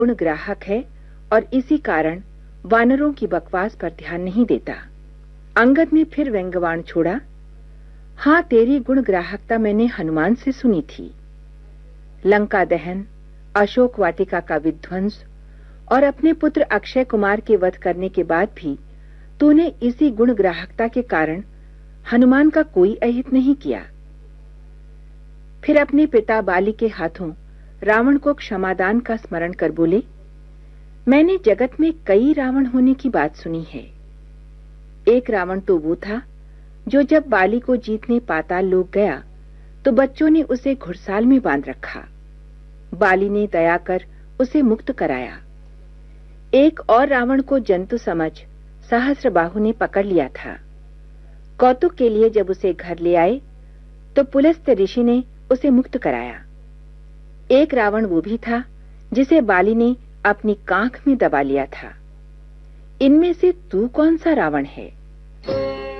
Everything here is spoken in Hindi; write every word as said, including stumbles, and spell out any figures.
गुण ग्राहक है और इसी कारण वानरों की बकवास पर ध्यान नहीं देता। अंगद ने फिर व्यंग्यबाण छोड़ा, हाँ, तेरी गुण ग्राहकता मैंने हनुमान से सुनी थी। लंका दहन, अशोक वाटिका का विध्वंस और अपने पुत्र अक्षय कुमार के वध करने के बाद भी तूने इसी गुण ग्राहकता के कारण हनुमान का कोई अहित नहीं किया। फिर अपने पिता बाली के हाथों रावण को क्षमादान का स्मरण कर बोले, मैंने जगत में कई रावण होने की बात सुनी है। एक रावण तो वो था जो जब बाली को जीतने पाताल लोक गया तो बच्चों ने उसे घुड़साल में बांध रखा। बाली ने दया कर उसे मुक्त कराया। एक और रावण को जंतु समझ सहस्त्रबाहु ने पकड़ लिया था। कौतुक के लिए जब उसे घर ले आए तो पुलस्त्य ऋषि ने उसे मुक्त कराया। एक रावण वो भी था जिसे बाली ने अपनी कांख में दबा लिया था। इनमें से तू कौन सा रावण है?